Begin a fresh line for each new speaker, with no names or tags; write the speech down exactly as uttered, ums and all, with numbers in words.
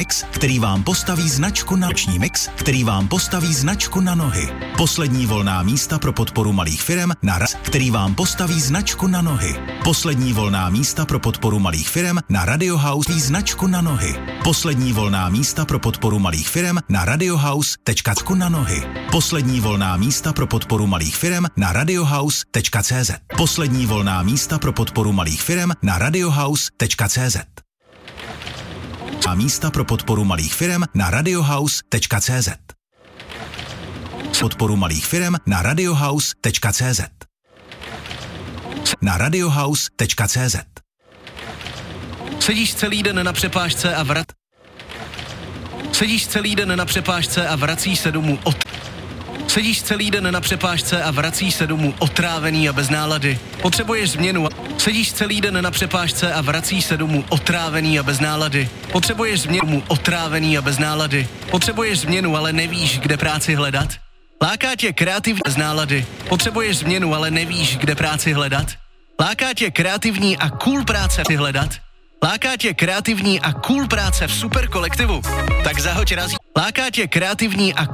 Mix, který vám postaví značku na noční mix, který vám postaví značku na nohy. Poslední volná místa pro podporu malých firem na raz, který vám postaví značku na nohy. Poslední volná místa pro podporu malých firem na Radio House značku na nohy. Poslední volná místa pro podporu malých firem na radiohouse tečka cé zet na nohy. Poslední volná místa pro podporu malých firem na radiohouse tečka cé zet. Poslední volná místa pro podporu malých firem na radiohouse tečka cé zet. A místa pro podporu malých firem na radiohouse tečka cé zet. Podporu malých firem na radiohouse tečka cé zet. Na radiohouse tečka cé zet.
Sedíš celý den na přepážce a vrat... Sedíš celý den na přepážce a vracíš se domů od... Sedíš celý den na přepážce a vracíš se domů otrávený a bez nálady. Potřebuješ změnu. Sedíš celý den na přepážce a vracíš se domů otrávený a bez nálady. Potřebuješ změnu. Otrávený a bez nálady. Potřebuješ změnu, ale nevíš, kde práci hledat. Láká tě kreativní bez nálady. Potřebuješ změnu, ale nevíš, kde práci hledat. Láká tě kreativní a cool práce hledat. Láká tě kreativní a cool práce v super kolektivu. Tak zahoď razí. Láká tě kreativní a